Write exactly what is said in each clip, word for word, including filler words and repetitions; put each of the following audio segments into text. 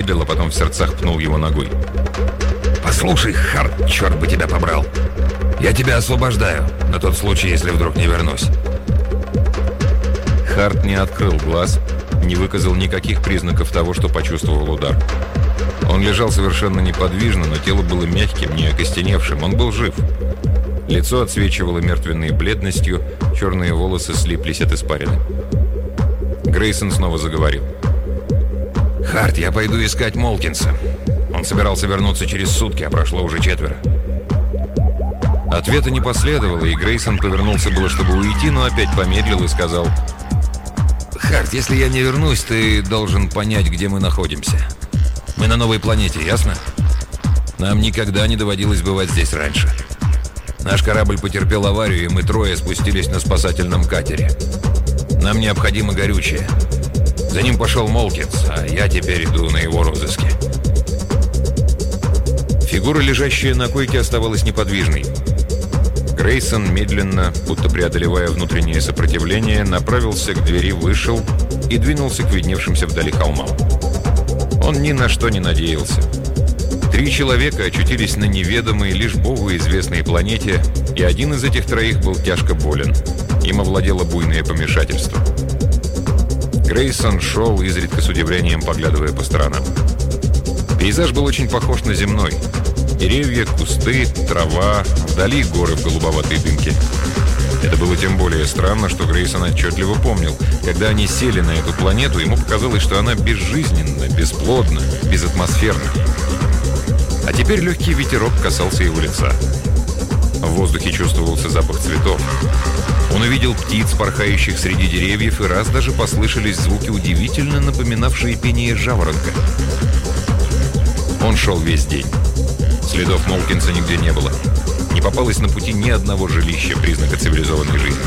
помедлил, а потом в сердцах пнул его ногой. «Послушай, Харт, черт бы тебя побрал! Я тебя освобождаю, на тот случай, если вдруг не вернусь». Харт не открыл глаз, не выказал никаких признаков того, что почувствовал удар. Он лежал совершенно неподвижно, но тело было мягким, не окостеневшим. Он был жив. Лицо отсвечивало мертвенной бледностью, черные волосы слиплись от испарины. Грейсон снова заговорил. «Харт, я пойду искать Молкинса. Он собирался вернуться через сутки, а прошло уже четверо». Ответа не последовало, и Грейсон повернулся было, чтобы уйти, но опять помедлил и сказал: «Харт, если я не вернусь, ты должен понять, где мы находимся. Мы на новой планете, ясно? Нам никогда не доводилось бывать здесь раньше. Наш корабль потерпел аварию, и мы трое спустились на спасательном катере. Нам необходимо горючее. За ним пошел Молкинс, а я теперь иду на его розыске». Фигура, лежащая на койке, оставалась неподвижной. Грейсон, медленно, будто преодолевая внутреннее сопротивление, направился к двери, вышел и двинулся к видневшимся вдали холмам. Он ни на что не надеялся. Три человека очутились на неведомой, лишь Богу известной планете, и один из этих троих был тяжко болен. Им овладело буйное помешательство. Грейсон шел, изредка с удивлением поглядывая по сторонам. Пейзаж был очень похож на земной. Деревья, кусты, трава, вдали горы в голубоватой дымке. Это было тем более странно, что Грейсон отчетливо помнил. Когда они сели на эту планету, ему показалось, что она безжизненна, бесплодна, безатмосферна. А теперь легкий ветерок касался его лица. В воздухе чувствовался запах цветов. Он увидел птиц, порхающих среди деревьев, и раз даже послышались звуки, удивительно напоминавшие пение жаворонка. Он шел весь день. Следов Молкинса нигде не было. Не попалось на пути ни одного жилища, признака цивилизованной жизни.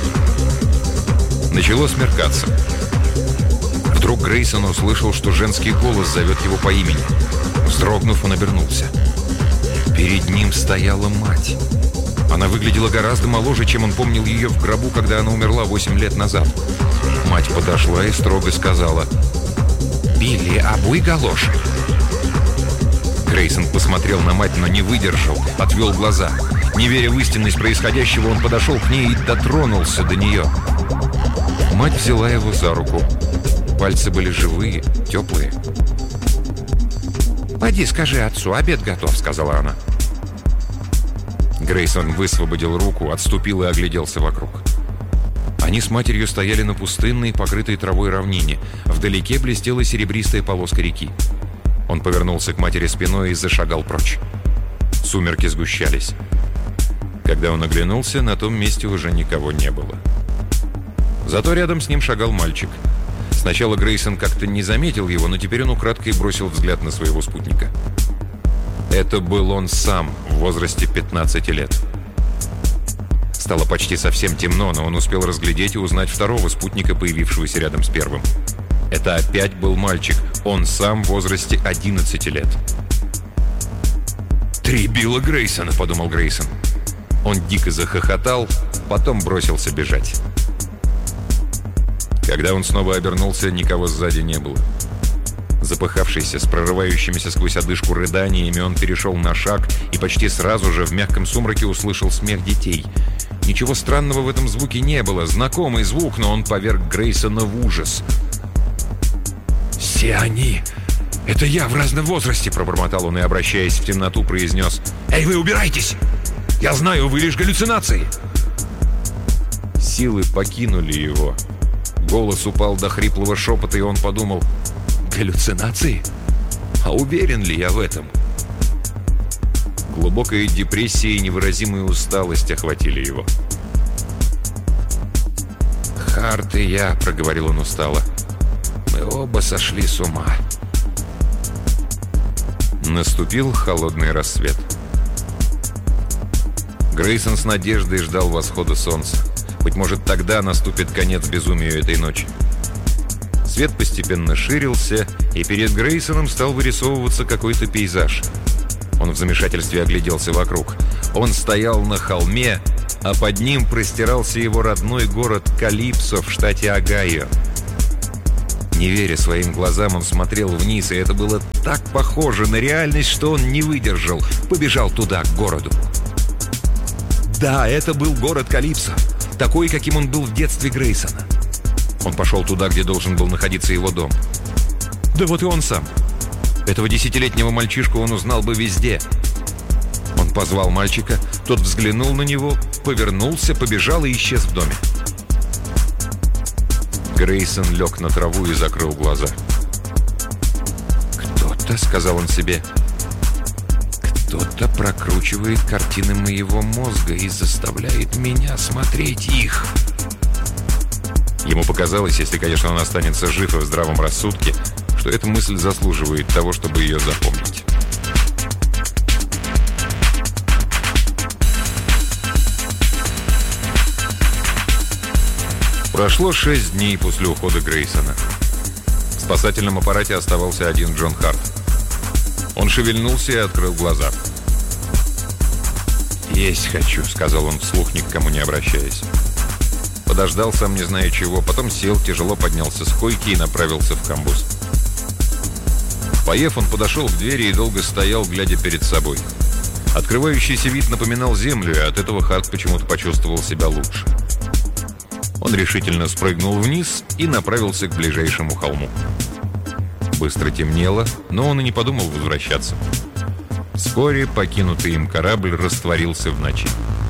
Начало смеркаться. Вдруг Грейсон услышал, что женский голос зовет его по имени. Вздрогнув, он обернулся. Перед ним стояла мать. Она выглядела гораздо моложе, чем он помнил ее в гробу, когда она умерла восемь лет назад. Мать подошла и строго сказала: «Билли, обуй галоши». Грейсон посмотрел на мать, но не выдержал, отвел глаза. Не веря в истинность происходящего, он подошел к ней и дотронулся до нее. Мать взяла его за руку. Пальцы были живые, теплые. «Поди, скажи отцу, обед готов», — сказала она. Грейсон высвободил руку, отступил и огляделся вокруг. Они с матерью стояли на пустынной, покрытой травой равнине. Вдалеке блестела серебристая полоска реки. Он повернулся к матери спиной и зашагал прочь. Сумерки сгущались. Когда он оглянулся, на том месте уже никого не было. Зато рядом с ним шагал мальчик. Сначала Грейсон как-то не заметил его, но теперь он украдкой бросил взгляд на своего спутника. Это был он сам, в возрасте пятнадцати лет. Стало почти совсем темно, но он успел разглядеть и узнать второго спутника, появившегося рядом с первым. Это опять был мальчик, он сам в возрасте одиннадцати лет. «Три Билла Грейсона», — подумал Грейсон. Он дико захохотал, потом бросился бежать. Когда он снова обернулся, никого сзади не было. Запыхавшийся, с прорывающимися сквозь одышку рыданиями, он перешел на шаг и почти сразу же в мягком сумраке услышал смех детей. Ничего странного в этом звуке не было, знакомый звук, но он поверг Грейсона в ужас. «Все они! Это я в разном возрасте!» — пробормотал он и, обращаясь в темноту, произнес: «Эй, вы убирайтесь! Я знаю, вы лишь галлюцинации!» Силы покинули его. Голос упал до хриплого шепота, и он подумал: «Галлюцинации? А уверен ли я в этом?» Глубокая депрессия и невыразимая усталость охватили его. «Харт и я», — проговорил он устало, — «мы оба сошли с ума». Наступил холодный рассвет. Грейсон с надеждой ждал восхода солнца. Быть может, тогда наступит конец безумию этой ночи. Свет постепенно ширился, и перед Грейсоном стал вырисовываться какой-то пейзаж. Он в замешательстве огляделся вокруг. Он стоял на холме, а под ним простирался его родной город Калипсо в штате Огайо. Не веря своим глазам, он смотрел вниз, и это было так похоже на реальность, что он не выдержал. Побежал туда, к городу. Да, это был город Калипсо, такой, каким он был в детстве Грейсона. Он пошел туда, где должен был находиться его дом. Да вот и он сам. Этого десятилетнего мальчишку он узнал бы везде. Он позвал мальчика, тот взглянул на него, повернулся, побежал и исчез в доме. Грейсон лег на траву и закрыл глаза. «Кто-то», — сказал он себе, — «кто-то прокручивает картины моего мозга и заставляет меня смотреть их». Ему показалось, если, конечно, он останется жив и в здравом рассудке, что эта мысль заслуживает того, чтобы ее запомнить. Прошло шесть дней после ухода Грейсона. В спасательном аппарате оставался один Джон Харт. Он шевельнулся и открыл глаза. «Есть хочу», — сказал он вслух, ни к кому не обращаясь. Подождал, сам не зная чего, потом сел, тяжело поднялся с койки и направился в камбуз. Поев, он подошел к двери и долго стоял, глядя перед собой. Открывающийся вид напоминал землю, и от этого Харт почему-то почувствовал себя лучше. Он решительно спрыгнул вниз и направился к ближайшему холму. Быстро темнело, но он и не подумал возвращаться. Вскоре покинутый им корабль растворился в ночи.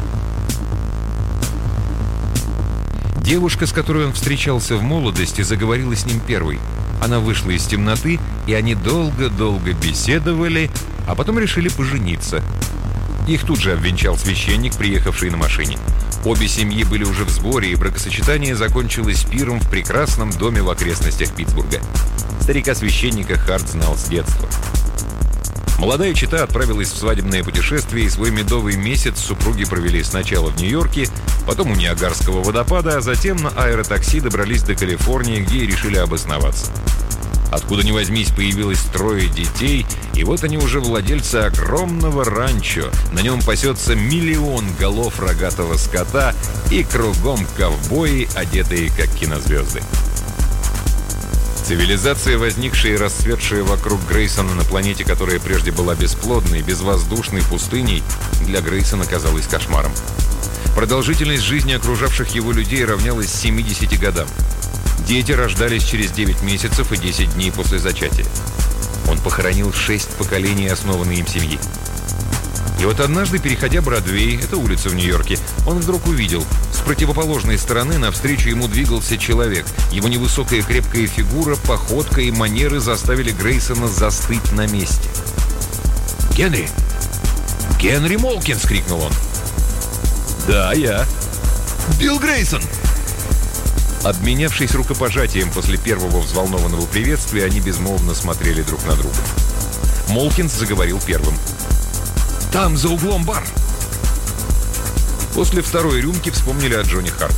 Девушка, с которой он встречался в молодости, заговорила с ним первой. Она вышла из темноты, и они долго-долго беседовали, а потом решили пожениться. Их тут же обвенчал священник, приехавший на машине. Обе семьи были уже в сборе, и бракосочетание закончилось пиром в прекрасном доме в окрестностях Питтсбурга. Старика-священника Харт знал с детства. Молодая чета отправилась в свадебное путешествие, и свой медовый месяц супруги провели сначала в Нью-Йорке, потом у Ниагарского водопада, а затем на аэротакси добрались до Калифорнии, где и решили обосноваться. Откуда ни возьмись, появилось трое детей, и вот они уже владельцы огромного ранчо. На нем пасется миллион голов рогатого скота, и кругом ковбои, одетые как кинозвезды. Цивилизация, возникшая и расцветшая вокруг Грейсона на планете, которая прежде была бесплодной, безвоздушной пустыней, для Грейсона казалась кошмаром. Продолжительность жизни окружавших его людей равнялась семидесяти годам. Дети рождались через девять месяцев и десять дней после зачатия. Он похоронил шесть поколений основанной им семьи. И вот однажды, переходя Бродвей, это улица в Нью-Йорке, он вдруг увидел, с противоположной стороны навстречу ему двигался человек. Его невысокая крепкая фигура, походка и манеры заставили Грейсона застыть на месте. «Генри! Генри Молкинс!» — крикнул он. «Да, я. Билл Грейсон!» Обменявшись рукопожатием после первого взволнованного приветствия, они безмолвно смотрели друг на друга. Молкинс заговорил первым. «Там, за углом, бар!» После второй рюмки вспомнили о Джоне Харте.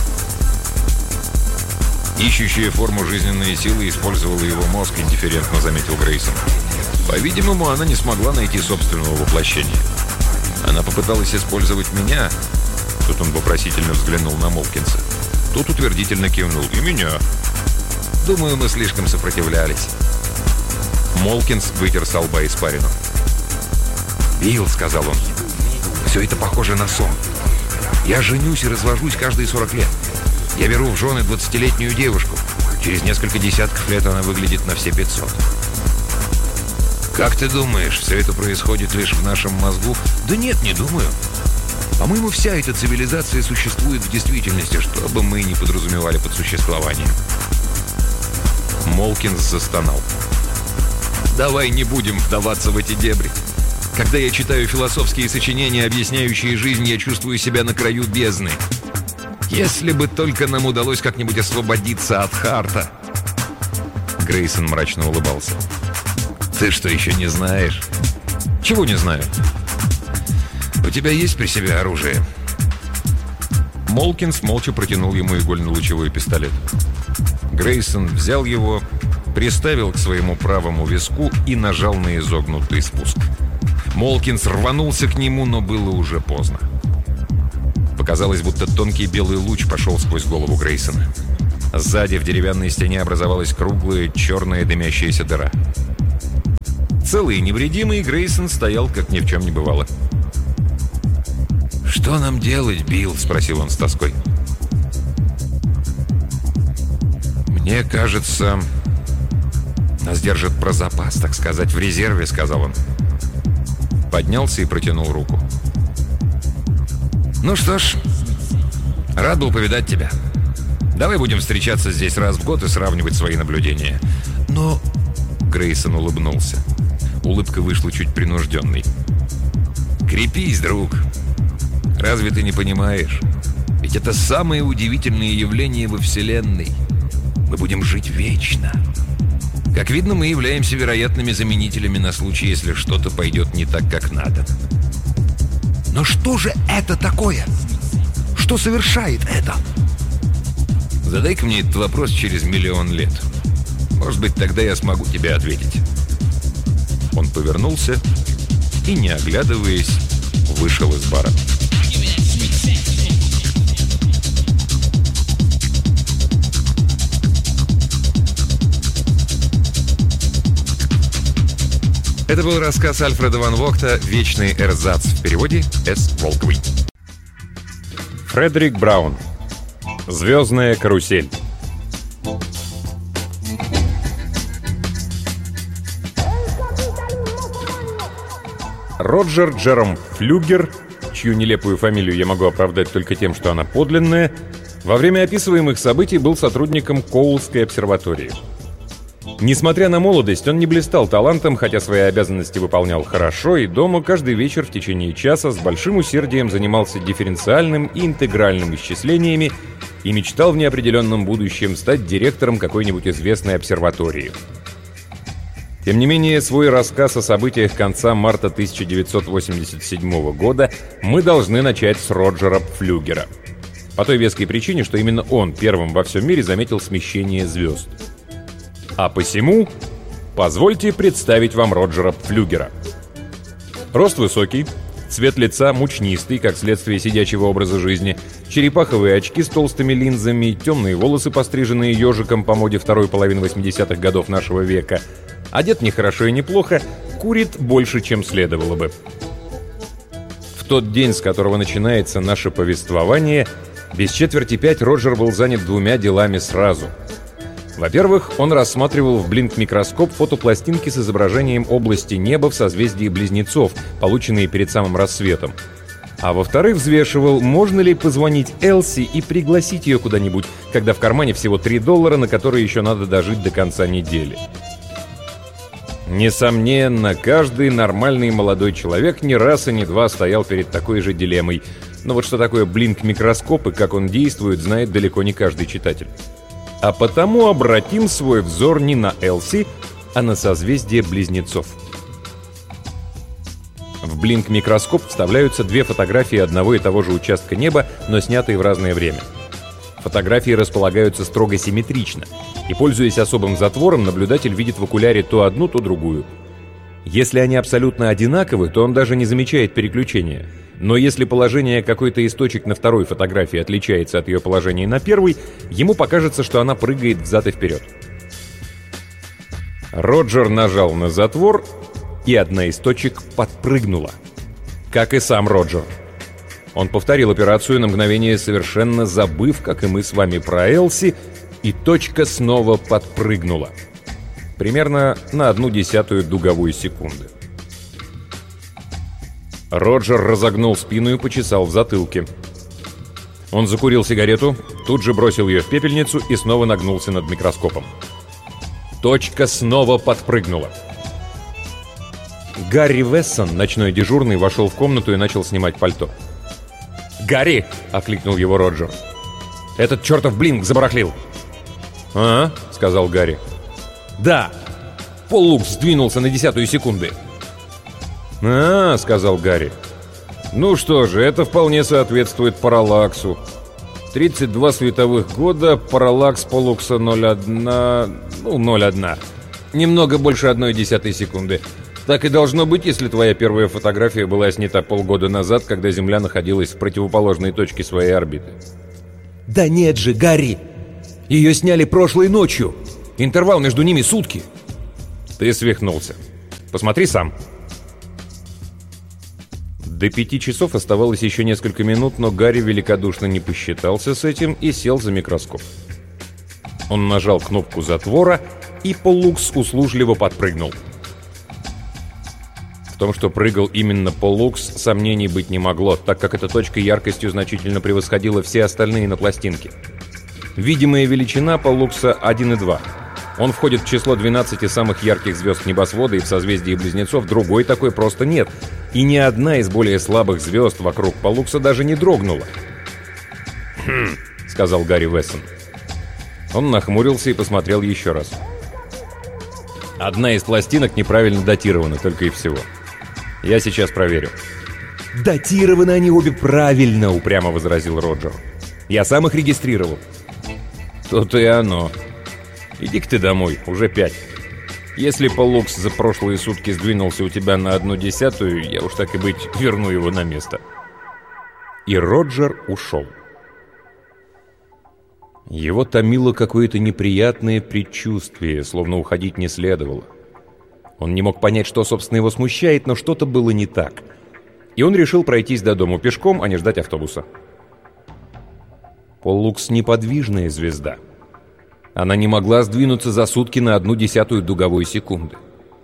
«Ищущая форму жизненные силы использовала его мозг», — индифферентно заметил Грейсон. «По-видимому, она не смогла найти собственного воплощения. Она попыталась использовать меня». Тут он вопросительно взглянул на Молкинса. Тот утвердительно кивнул. «И меня». «Думаю, мы слишком сопротивлялись». Молкинс вытер со лба испарину. «Билл», — сказал он, — «все это похоже на сон. Я женюсь и развожусь каждые сорок лет. Я беру в жены двадцатилетнюю девушку. Через несколько десятков лет она выглядит на все пятьсот. Как ты думаешь, все это происходит лишь в нашем мозгу?» «Да нет, не думаю. По-моему, вся эта цивилизация существует в действительности, что бы мы ни подразумевали под существованием». Молкинс застонал. «Давай не будем вдаваться в эти дебри. Когда я читаю философские сочинения, объясняющие жизнь, я чувствую себя на краю бездны. Если бы только нам удалось как-нибудь освободиться от Харта». Грейсон мрачно улыбался. «Ты что, еще не знаешь?» «Чего не знаю?» «У тебя есть при себе оружие?» Молкинс молча протянул ему игольно-лучевой пистолет. Грейсон взял его, приставил к своему правому виску и нажал на изогнутый спуск. Молкинс рванулся к нему, но было уже поздно. Показалось, будто тонкий белый луч пошел сквозь голову Грейсона. Сзади в деревянной стене образовалась круглая черная дымящаяся дыра. Целый и невредимый Грейсон стоял, как ни в чем не бывало. «Что нам делать, Билл?» — спросил он с тоской. «Мне кажется, нас держат про запас, так сказать, в резерве», — сказал он. Поднялся и протянул руку. «Ну что ж, рад был повидать тебя. Давай будем встречаться здесь раз в год и сравнивать свои наблюдения». «Но...» — Грейсон улыбнулся. Улыбка вышла чуть принужденной. «Крепись, друг. Разве ты не понимаешь? Ведь это самое удивительное явление во Вселенной. Мы будем жить вечно. Как видно, мы являемся вероятными заменителями на случай, если что-то пойдет не так, как надо». «Но что же это такое? Что совершает это?» Задай-ка мне этот вопрос через миллион лет. Может быть, тогда я смогу тебе ответить. Он повернулся и, не оглядываясь, вышел из бара. Это был рассказ Альфреда ван Вогта «Вечный эрзац», в переводе С. Волковой. Фредерик Браун. «Звездная карусель». Роджер Джером Флюгер, чью нелепую фамилию я могу оправдать только тем, что она подлинная, во время описываемых событий был сотрудником Коулской обсерватории. Несмотря на молодость, он не блистал талантом, хотя свои обязанности выполнял хорошо, и дома каждый вечер в течение часа с большим усердием занимался дифференциальным и интегральным исчислениями и мечтал в неопределенном будущем стать директором какой-нибудь известной обсерватории. Тем не менее, свой рассказ о событиях конца марта тысяча девятьсот восемьдесят седьмого года мы должны начать с Роджера Флюгера. По той веской причине, что именно он первым во всем мире заметил смещение звезд. А посему позвольте представить вам Роджера Флюгера. Рост высокий, цвет лица мучнистый, как следствие сидячего образа жизни, черепаховые очки с толстыми линзами, темные волосы, постриженные ежиком по моде второй половины восьмидесятых годов нашего века. Одет не хорошо и не плохо, курит больше, чем следовало бы. В тот день, с которого начинается наше повествование, без четверти пять Роджер был занят двумя делами сразу. Во-первых, он рассматривал в блинк-микроскоп фотопластинки с изображением области неба в созвездии Близнецов, полученные перед самым рассветом. А во-вторых, взвешивал, можно ли позвонить Элси и пригласить ее куда-нибудь, когда в кармане всего три доллара, на которые еще надо дожить до конца недели. Несомненно, каждый нормальный молодой человек не раз и не два стоял перед такой же дилеммой. Но вот что такое блинк-микроскоп и как он действует, знает далеко не каждый читатель. А потому обратим свой взор не на Элси, а на созвездие Близнецов. В блинк-микроскоп вставляются две фотографии одного и того же участка неба, но снятые в разное время. Фотографии располагаются строго симметрично, и, пользуясь особым затвором, наблюдатель видит в окуляре то одну, то другую. Если они абсолютно одинаковы, то он даже не замечает переключения. Но если положение какой-то из точек на второй фотографии отличается от ее положения на первой, ему покажется, что она прыгает взад и вперед. Роджер нажал на затвор, и одна из точек подпрыгнула. Как и сам Роджер. Он повторил операцию на мгновение, совершенно забыв, как и мы с вами, про Элси, и точка снова подпрыгнула. Примерно на одну десятую дуговой секунды. Роджер разогнул спину и почесал в затылке. Он закурил сигарету, тут же бросил ее в пепельницу и снова нагнулся над микроскопом. Точка снова подпрыгнула. Гарри Вессон, ночной дежурный, вошел в комнату и начал снимать пальто. «Гарри!» — окликнул его Роджер. «Этот чертов блинк забарахлил!» «А?» — сказал Гарри. «Да! Поллукс сдвинулся на десятую секунды!» «А, — сказал Гарри. — Ну что же, это вполне соответствует параллаксу. тридцать два световых года, параллакс поллукса ноль целых одна... Ну, ноль целых одна. Немного больше одной десятой секунды. Так и должно быть, если твоя первая фотография была снята полгода назад, когда Земля находилась в противоположной точке своей орбиты». «Да нет же, Гарри! Ее сняли прошлой ночью. Интервал между ними сутки. Ты свихнулся. Посмотри сам. До пяти часов оставалось еще несколько минут, но Гарри великодушно не посчитался с этим и сел за микроскоп. Он нажал кнопку затвора, и Поллукс услужливо подпрыгнул. В том, что прыгал именно Поллукс, сомнений быть не могло, так как эта точка яркостью значительно превосходила все остальные на пластинке. Видимая величина Поллукса один и два. Он входит в число двенадцати самых ярких звезд небосвода, и в созвездии Близнецов другой такой просто нет. И ни одна из более слабых звезд вокруг Поллукса даже не дрогнула. «Хм», — сказал Гарри Вессон. Он нахмурился и посмотрел еще раз. «Одна из пластинок неправильно датирована, только и всего. Я сейчас проверю». «Датированы они обе правильно», — упрямо возразил Роджер. «Я сам их регистрировал». «То-то и оно. Иди-ка ты домой, уже пять. Если Поллукс за прошлые сутки сдвинулся у тебя на одну десятую, я уж так и быть верну его на место». И Роджер ушел. Его томило какое-то неприятное предчувствие, словно уходить не следовало. Он не мог понять, что, собственно, его смущает, но что-то было не так. И он решил пройтись до дому пешком, а не ждать автобуса. Поллукс — неподвижная звезда. Она не могла сдвинуться за сутки на одну десятую дуговой секунды.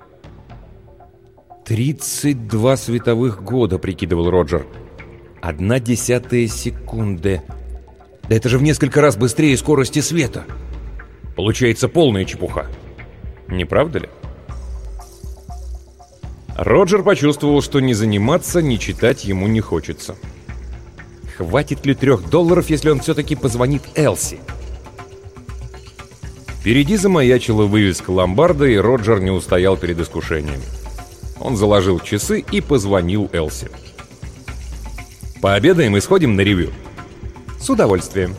«Тридцать два световых года», — прикидывал Роджер. «Одна десятая секунды. Да это же в несколько раз быстрее скорости света». Получается полная чепуха. Не правда ли? Роджер почувствовал, что ни заниматься, ни читать ему не хочется. Хватит ли трех долларов, если он все-таки позвонит Элси? Впереди замаячила вывеска ломбарда, и Роджер не устоял перед искушением. Он заложил часы и позвонил Элси. «Пообедаем и сходим на ревью». «С удовольствием».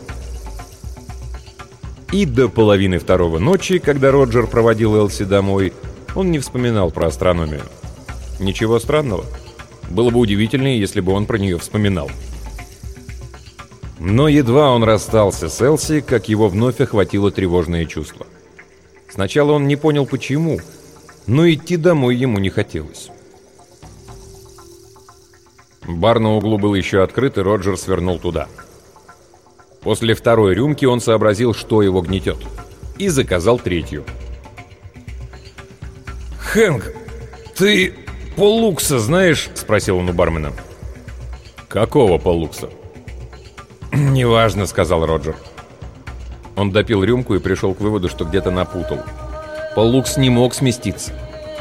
И до половины второго ночи, когда Роджер проводил Элси домой, он не вспоминал про астрономию. Ничего странного. Было бы удивительнее, если бы он про нее вспоминал. Но едва он расстался с Элси, как его вновь охватило тревожное чувство. Сначала он не понял, почему, но идти домой ему не хотелось. Бар на углу был еще открыт, и Роджер свернул туда. После второй рюмки он сообразил, что его гнетет, и заказал третью. «Хэнк, ты Поллукса знаешь?» — спросил он у бармена. «Какого Поллукса?» «Неважно», — сказал Роджер. Он допил рюмку и пришел к выводу, что где-то напутал. Поллукс не мог сместиться.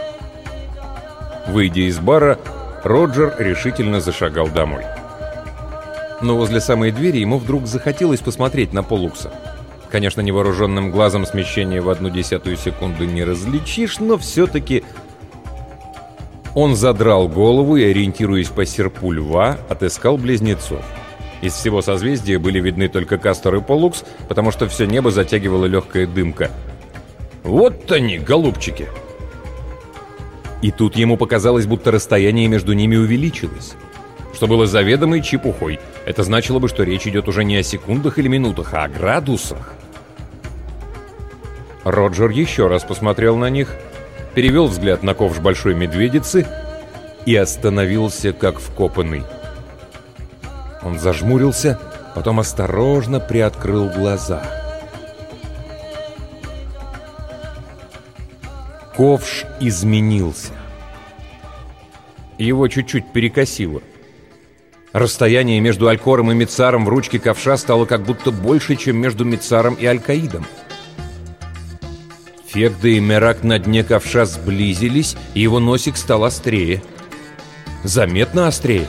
Выйдя из бара, Роджер решительно зашагал домой. Но возле самой двери ему вдруг захотелось посмотреть на Поллукса. Конечно, невооруженным глазом смещение в одну десятую секунду не различишь, но все-таки... Он задрал голову и, ориентируясь по серпу льва, отыскал близнецов. Из всего созвездия были видны только Кастор и Поллукс, потому что все небо затягивала легкая дымка. «Вот они, голубчики!» И тут ему показалось, будто расстояние между ними увеличилось, что было заведомой чепухой. Это значило бы, что речь идет уже не о секундах или минутах, а о градусах. Роджер еще раз посмотрел на них, перевел взгляд на ковш большой медведицы и остановился, как вкопанный. Он зажмурился, потом осторожно приоткрыл глаза. Ковш изменился. Его чуть-чуть перекосило. Расстояние между Алькором и Мицаром в ручке ковша стало как будто больше, чем между Мицаром и Алькаидом. Фегда и Мерак на дне ковша сблизились, и его носик стал острее. Заметно острее.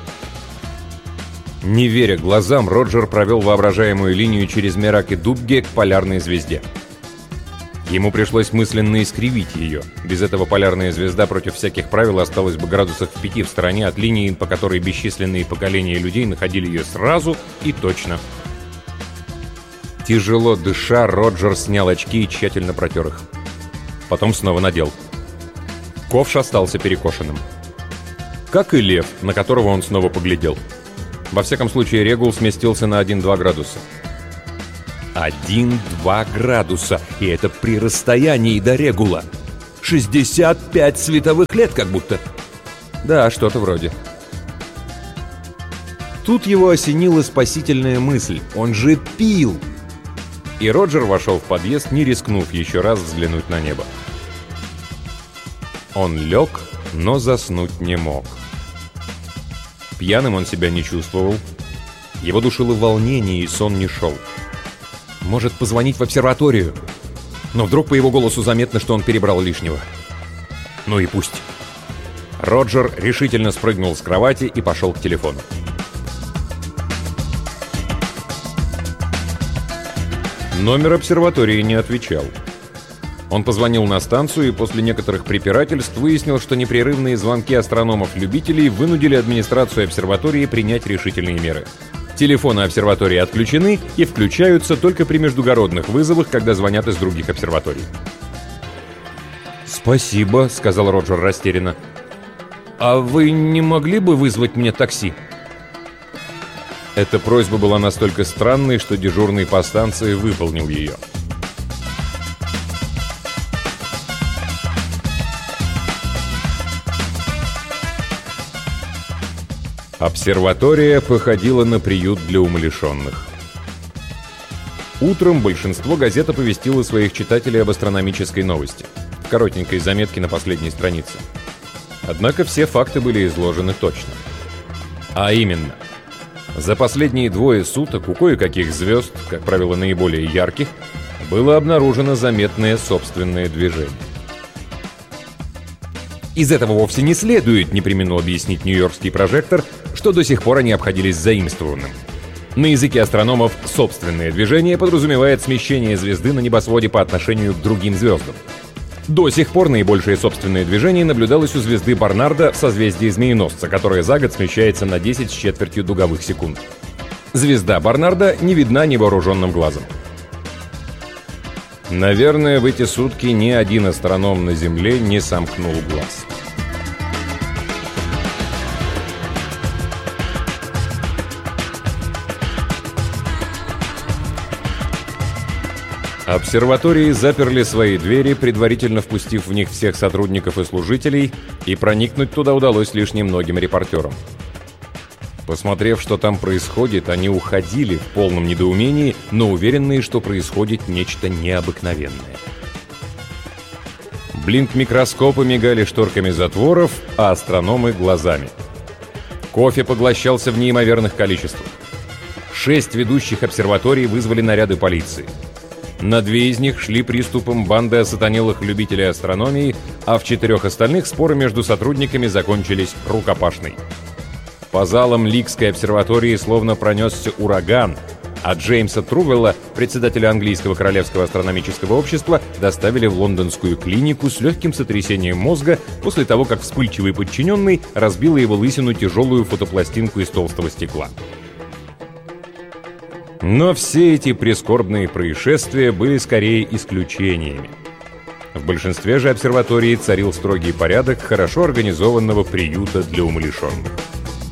Не веря глазам, Роджер провел воображаемую линию через Мерак и Дубге к полярной звезде. Ему пришлось мысленно искривить ее. Без этого полярная звезда против всяких правил осталась бы градусов в пяти в стороне от линии, по которой бесчисленные поколения людей находили ее сразу и точно. Тяжело дыша, Роджер снял очки и тщательно протер их. Потом снова надел. Ковш остался перекошенным. Как и лев, на которого он снова поглядел. Во всяком случае, Регул сместился на один-два градуса. Один-два градуса, и это при расстоянии до регула. шестьдесят пять световых лет как будто. Да, что-то вроде. Тут его осенила спасительная мысль. Он же пил! И Роджер вошел в подъезд, не рискнув еще раз взглянуть на небо. Он лег, но заснуть не мог. Пьяным он себя не чувствовал. Его душило волнение, и сон не шел. Может позвонить в обсерваторию? Но вдруг по его голосу заметно, что он перебрал лишнего. Ну и пусть. Роджер решительно спрыгнул с кровати и пошел к телефону. Номер обсерватории не отвечал. Он позвонил на станцию и после некоторых препирательств выяснил, что непрерывные звонки астрономов-любителей вынудили администрацию обсерватории принять решительные меры. Телефоны обсерватории отключены и включаются только при междугородных вызовах, когда звонят из других обсерваторий. «Спасибо», — сказал Роджер растерянно. «А вы не могли бы вызвать мне такси?» Эта просьба была настолько странной, что дежурный по станции выполнил ее. Обсерватория походила на приют для умалишенных. Утром большинство газет оповестило своих читателей об астрономической новости, в коротенькой заметке на последней странице. Однако все факты были изложены точно. А именно, за последние двое суток у кое-каких звезд, как правило наиболее ярких, было обнаружено заметное собственное движение. Из этого вовсе не следует, не преминул объяснить нью-йоркский прожектор, что до сих пор они обходились заимствованным. На языке астрономов собственное движение подразумевает смещение звезды на небосводе по отношению к другим звездам. До сих пор наибольшее собственное движение наблюдалось у звезды Барнарда в созвездии Змееносца, которая за год смещается на десять с четвертью дуговых секунд. Звезда Барнарда не видна невооруженным глазом. Наверное, в эти сутки ни один астроном на Земле не сомкнул глаз. Обсерватории заперли свои двери, предварительно впустив в них всех сотрудников и служителей, и проникнуть туда удалось лишь немногим репортерам. Посмотрев, что там происходит, они уходили в полном недоумении, но уверенные, что происходит нечто необыкновенное. Блинк-микроскопы мигали шторками затворов, а астрономы — глазами. Кофе поглощался в неимоверных количествах. Шесть ведущих обсерваторий вызвали наряды полиции. На две из них шли приступом банды осатанелых любителей астрономии, а в четырех остальных споры между сотрудниками закончились рукопашной. По залам Ликской обсерватории словно пронесся ураган, а Джеймса Трувелла, председателя английского королевского астрономического общества, доставили в лондонскую клинику с легким сотрясением мозга после того, как вспыльчивый подчиненный разбил его лысину тяжелую фотопластинку из толстого стекла. Но все эти прискорбные происшествия были скорее исключениями. В большинстве же обсерваторий царил строгий порядок хорошо организованного приюта для умалишенных.